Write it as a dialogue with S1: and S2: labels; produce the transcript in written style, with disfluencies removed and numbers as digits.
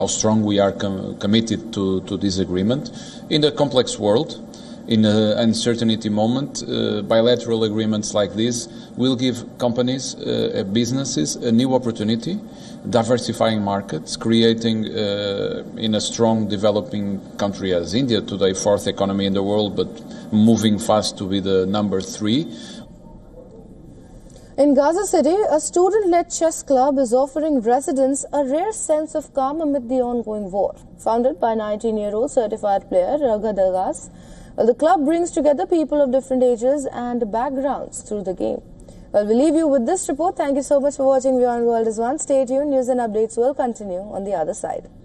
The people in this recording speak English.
S1: how strong we are committed to this agreement. In a complex world, in an uncertainty moment, bilateral agreements like this will give companies, businesses a new opportunity, diversifying markets, creating in a strong developing country as India, today fourth economy in the world, but moving fast to be the number 3.
S2: In Gaza City, a student-led chess club is offering residents a rare sense of calm amid the ongoing war. Founded by 19-year-old certified player Raghad Agas, the club brings together people of different ages and backgrounds through the game. Well, we leave you with this report. Thank you so much for watching Beyond World is One. Stay tuned. News and updates will continue on the other side.